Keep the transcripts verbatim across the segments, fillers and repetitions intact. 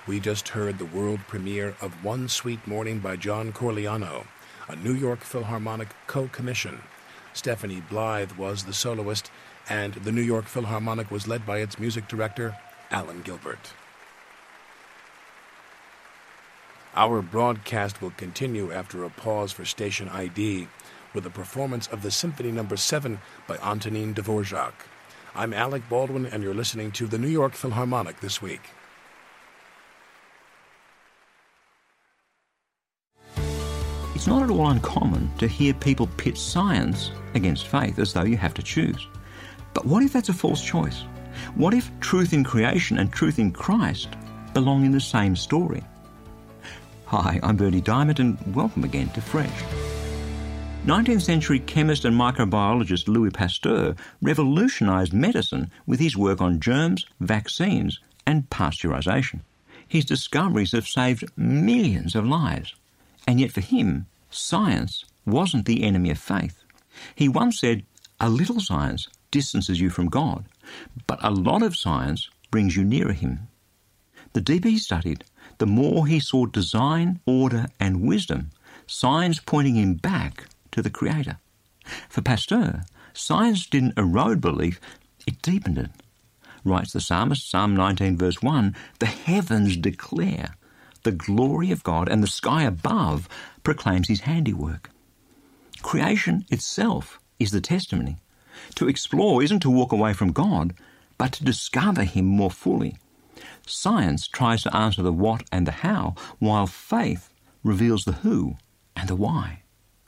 We just heard the world premiere of One Sweet Morning by John Corigliano, a New York Philharmonic co-commission. Stephanie Blythe was the soloist, and the New York Philharmonic was led by its music director, Alan Gilbert. Our broadcast will continue after a pause for station I D with a performance of the Symphony Number seven by Antonin Dvorak. I'm Alec Baldwin, and you're listening to the New York Philharmonic This Week. It's not at all uncommon to hear people pit science against faith as though you have to choose. But what if that's a false choice? What if truth in creation and truth in Christ belong in the same story? Hi, I'm Bernie Diamond, and welcome again to Fresh. nineteenth century chemist and microbiologist Louis Pasteur revolutionized medicine with his work on germs, vaccines, and pasteurization. His discoveries have saved millions of lives. And yet for him, science wasn't the enemy of faith. He once said, "A little science distances you from God, but a lot of science brings you nearer him." The deeper he studied, the more he saw design, order, and wisdom, signs pointing him back to the Creator. For Pasteur, science didn't erode belief, it deepened it. Writes the psalmist, Psalm nineteen verse one, "The heavens declare the glory of God, and the sky above proclaims his handiwork." Creation itself is the testimony. To explore isn't to walk away from God, but to discover him more fully. Science tries to answer the what and the how, while faith reveals the who and the why.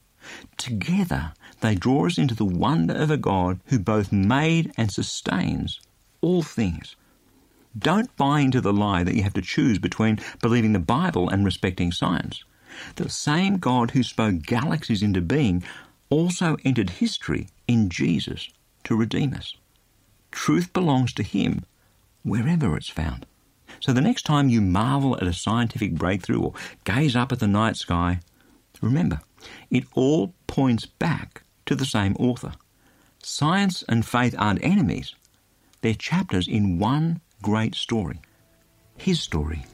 Together, they draw us into the wonder of a God who both made and sustains all things. Don't buy into the lie that you have to choose between believing the Bible and respecting science. The same God who spoke galaxies into being also entered history in Jesus to redeem us. Truth belongs to him wherever it's found. So the next time you marvel at a scientific breakthrough or gaze up at the night sky, remember, it all points back to the same author. Science and faith aren't enemies. They're chapters in one great story. His story.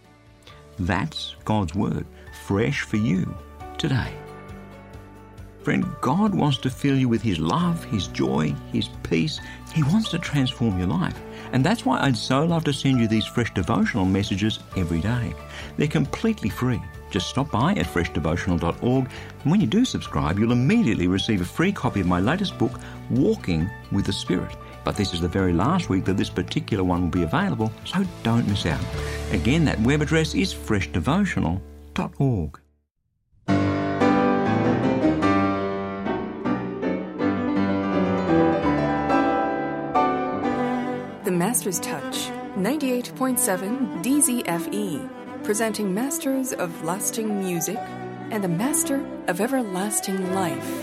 That's God's Word, fresh for you today. Friend, God wants to fill you with his love, his joy, his peace. He wants to transform your life. And that's why I'd so love to send you these fresh devotional messages every day. They're completely free. Just stop by at fresh devotional dot org, and when you do subscribe, you'll immediately receive a free copy of my latest book, Walking with the Spirit. But this is the very last week that this particular one will be available, so don't miss out. Again, that web address is fresh devotional dot org. The Master's Touch, ninety-eight point seven D Z F E, presenting Masters of Lasting Music and the Master of Everlasting Life.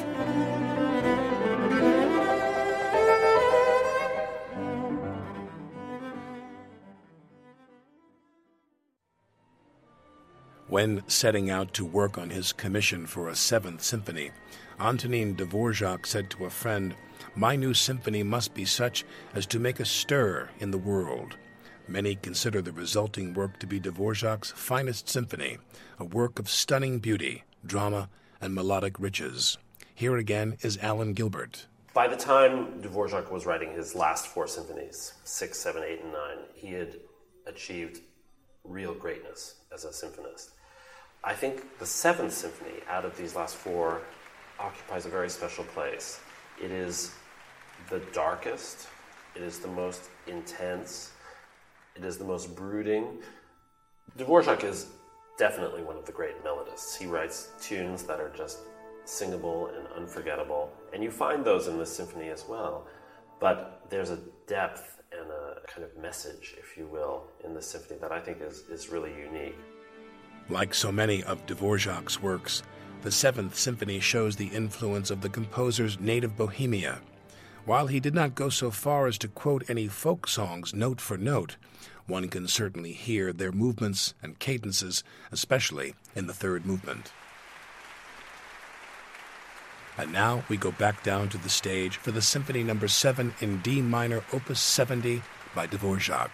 When setting out to work on his commission for a seventh symphony, Antonin Dvorak said to a friend, "My new symphony must be such as to make a stir in the world." Many consider the resulting work to be Dvorak's finest symphony, a work of stunning beauty, drama, and melodic riches. Here again is Alan Gilbert. By the time Dvorak was writing his last four symphonies, six, seven, eight, and nine, he had achieved real greatness as a symphonist. I think the seventh symphony out of these last four occupies a very special place. It is the darkest, it is the most intense, it is the most brooding. Dvorak is definitely one of the great melodists. He writes tunes that are just singable and unforgettable, and you find those in this symphony as well. But there's a depth and a kind of message, if you will, in this symphony that I think is, is really unique. Like so many of Dvorak's works, the Seventh Symphony shows the influence of the composer's native Bohemia. While he did not go so far as to quote any folk songs note for note, one can certainly hear their movements and cadences, especially in the third movement. And now we go back down to the stage for the Symphony Number seven in D minor, Opus seventy by Dvorak.